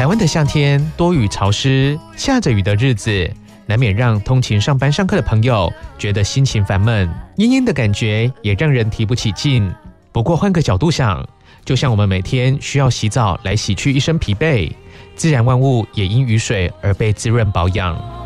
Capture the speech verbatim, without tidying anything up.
台湾的夏天多雨潮湿，下着雨的日子，难免让通勤上班上课的朋友觉得心情烦闷，阴阴的感觉也让人提不起劲。不过换个角度想，就像我们每天需要洗澡来洗去一身疲惫，自然万物也因雨水而被滋润保养。